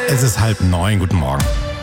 Es ist 8:30. Guten Morgen.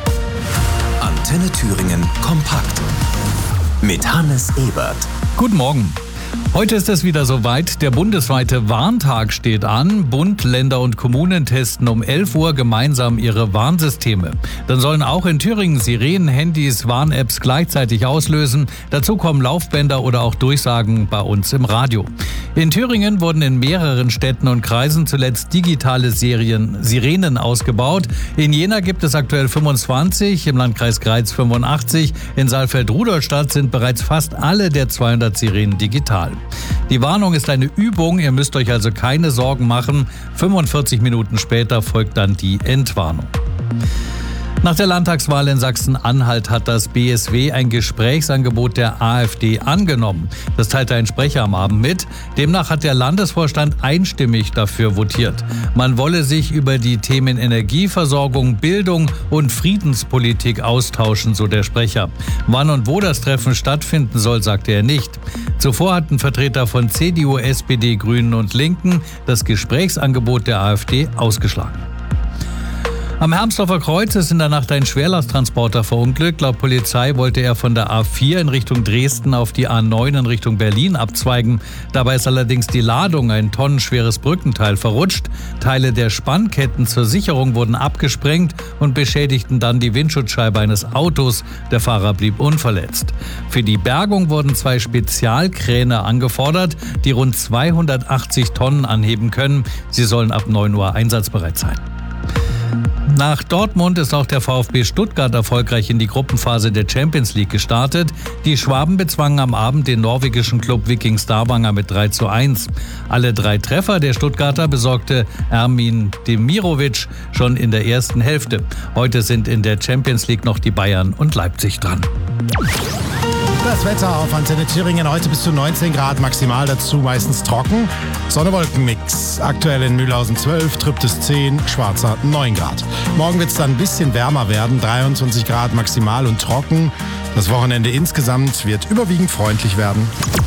Antenne Thüringen kompakt mit Hannes Ebert. Guten Morgen. Heute ist es wieder soweit. Der bundesweite Warntag steht an. Bund, Länder und Kommunen testen um 11 Uhr gemeinsam ihre Warnsysteme. Dann sollen auch in Thüringen Sirenen, Handys, Warn-Apps gleichzeitig auslösen. Dazu kommen Laufbänder oder auch Durchsagen bei uns im Radio. In Thüringen wurden in mehreren Städten und Kreisen zuletzt digitale Sirenen ausgebaut. In Jena gibt es aktuell 25, im Landkreis Greiz 85. In Saalfeld-Rudolstadt sind bereits fast alle der 200 Sirenen digital. Die Warnung ist eine Übung, ihr müsst euch also keine Sorgen machen. 45 Minuten später folgt dann die Entwarnung. Nach der Landtagswahl in Sachsen-Anhalt hat das BSW ein Gesprächsangebot der AfD angenommen. Das teilte ein Sprecher am Abend mit. Demnach hat der Landesvorstand einstimmig dafür votiert. Man wolle sich über die Themen Energieversorgung, Bildung und Friedenspolitik austauschen, so der Sprecher. Wann und wo das Treffen stattfinden soll, sagte er nicht. Zuvor hatten Vertreter von CDU, SPD, Grünen und Linken das Gesprächsangebot der AfD ausgeschlagen. Am Hermsdorfer Kreuz ist in der Nacht ein Schwerlasttransporter verunglückt. Laut Polizei wollte er von der A4 in Richtung Dresden auf die A9 in Richtung Berlin abzweigen. Dabei ist allerdings die Ladung, ein tonnenschweres Brückenteil, verrutscht. Teile der Spannketten zur Sicherung wurden abgesprengt und beschädigten dann die Windschutzscheibe eines Autos. Der Fahrer blieb unverletzt. Für die Bergung wurden 2 Spezialkräne angefordert, die rund 280 Tonnen anheben können. Sie sollen ab 9 Uhr einsatzbereit sein. Nach Dortmund ist auch der VfB Stuttgart erfolgreich in die Gruppenphase der Champions League gestartet. Die Schwaben bezwangen am Abend den norwegischen Club Viking Stavanger mit 3:1. Alle 3 Treffer der Stuttgarter besorgte Ermin Demirovic schon in der ersten Hälfte. Heute sind in der Champions League noch die Bayern und Leipzig dran. Das Wetter auf Antenne Thüringen. Heute bis zu 19 Grad maximal, dazu meistens trocken. Sonne-Wolken-Mix. Aktuell in Mühlhausen 12, Triptis 10, Schwarzer 9 Grad. Morgen wird es dann ein bisschen wärmer werden, 23 Grad maximal und trocken. Das Wochenende insgesamt wird überwiegend freundlich werden.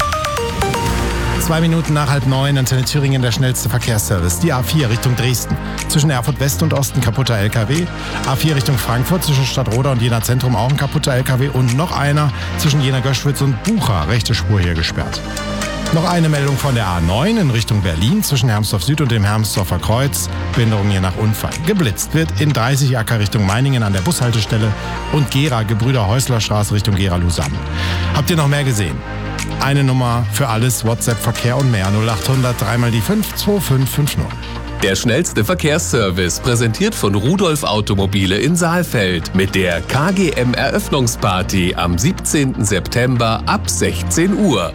2 Minuten nach 8:30, Antenne Thüringen, der schnellste Verkehrsservice. Die A4 Richtung Dresden. Zwischen Erfurt West und Osten kaputter LKW. A4 Richtung Frankfurt, zwischen Stadtroda und Jena Zentrum auch ein kaputter LKW. Und noch einer zwischen Jena Göschwitz und Bucha. Rechte Spur hier gesperrt. Noch eine Meldung von der A9 in Richtung Berlin, zwischen Hermsdorf Süd und dem Hermsdorfer Kreuz. Behinderung je nach Unfall. Geblitzt wird in 30 Acker Richtung Meiningen an der Bushaltestelle und Gera, Gebrüder-Häusler-Straße Richtung Gera-Lusanne. Habt ihr noch mehr gesehen? Eine Nummer für alles, WhatsApp, Verkehr und mehr. 0800 3 die 5 2550. Der schnellste Verkehrsservice, präsentiert von Rudolf Automobile in Saalfeld mit der KGM Eröffnungsparty am 17. September ab 16 Uhr.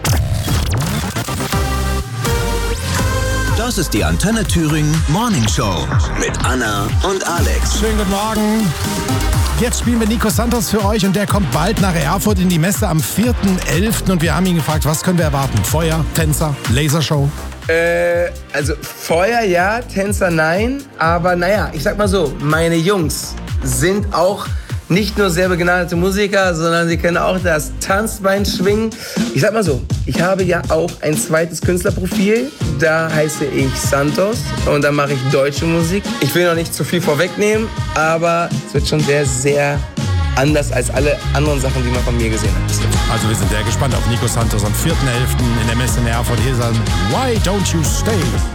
Das ist die Antenne Thüringen Morning Show mit Anna und Alex. Schönen guten Morgen. Jetzt spielen wir Nico Santos für euch und der kommt bald nach Erfurt in die Messe am 4.11. Und wir haben ihn gefragt, was können wir erwarten? Feuer, Tänzer, Lasershow? Also Feuer ja, Tänzer nein. Aber naja, ich sag mal so, meine Jungs sind auch nicht nur sehr begnadete Musiker, sondern sie können auch das Tanzbein schwingen. Ich sag mal so, ich habe ja auch ein zweites Künstlerprofil. Da heiße ich Santos und da mache ich deutsche Musik. Ich will noch nicht zu viel vorwegnehmen, aber es wird schon sehr, sehr anders als alle anderen Sachen, die man von mir gesehen hat. Also wir sind sehr gespannt auf Nico Santos am 4.11. in der Messe in Erfurt. Hier ist Why Don't You Stay?